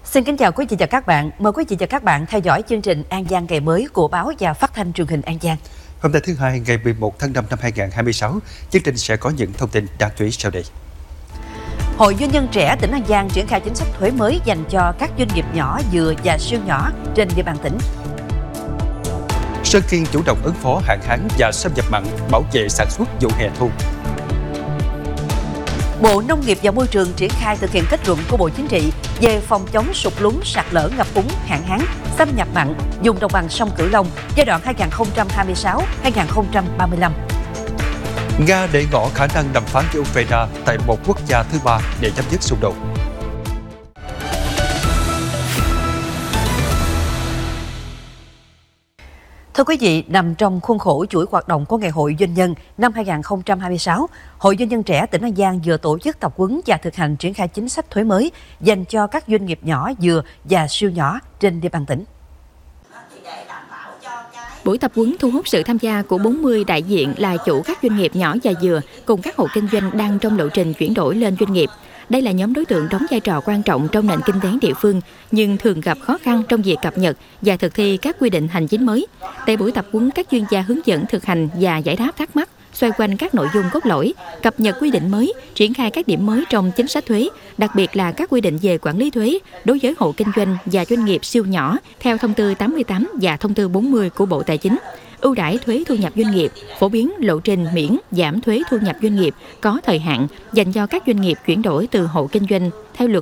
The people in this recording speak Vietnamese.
Xin kính chào quý vị và các bạn. Mời quý vị và các bạn theo dõi chương trình An Giang ngày mới của báo và phát thanh truyền hình An Giang. Hôm nay thứ Hai ngày 11 tháng 5 năm 2026, chương trình sẽ có những thông tin đáng chú ý sau đây. Hội Doanh nhân trẻ tỉnh An Giang triển khai chính sách thuế mới dành cho các doanh nghiệp nhỏ, vừa và siêu nhỏ trên địa bàn tỉnh. Sơn Kiên chủ động ứng phó hạn hán và xâm nhập mặn, bảo vệ sản xuất vụ hè thu. Bộ Nông nghiệp và Môi trường triển khai thực hiện kết luận của Bộ Chính trị về phòng chống sụt lún, sạt lở, ngập úng, hạn hán, xâm nhập mặn vùng đồng bằng sông Cửu Long giai đoạn 2026-2035. Nga để ngỏ khả năng đàm phán với Ukraine tại một quốc gia thứ ba để chấm dứt xung đột. Thưa quý vị, nằm trong khuôn khổ chuỗi hoạt động của Ngày hội Doanh nhân năm 2026, Hội Doanh nhân trẻ tỉnh An Giang vừa tổ chức tập huấn và thực hành triển khai chính sách thuế mới dành cho các doanh nghiệp nhỏ, vừa và siêu nhỏ trên địa bàn tỉnh. Buổi tập huấn thu hút sự tham gia của 40 đại diện là chủ các doanh nghiệp nhỏ và vừa cùng các hộ kinh doanh đang trong lộ trình chuyển đổi lên doanh nghiệp. Đây là nhóm đối tượng đóng vai trò quan trọng trong nền kinh tế địa phương nhưng thường gặp khó khăn trong việc cập nhật và thực thi các quy định hành chính mới. Tại buổi tập huấn, các chuyên gia hướng dẫn thực hành và giải đáp thắc mắc xoay quanh các nội dung cốt lõi, cập nhật quy định mới, triển khai các điểm mới trong chính sách thuế, đặc biệt là các quy định về quản lý thuế đối với hộ kinh doanh và doanh nghiệp siêu nhỏ theo thông tư 88 và thông tư 40 của Bộ Tài chính. Ưu đãi thuế thu nhập doanh nghiệp, phổ biến lộ trình miễn giảm thuế thu nhập doanh nghiệp có thời hạn dành cho các doanh nghiệp chuyển đổi từ hộ kinh doanh theo luật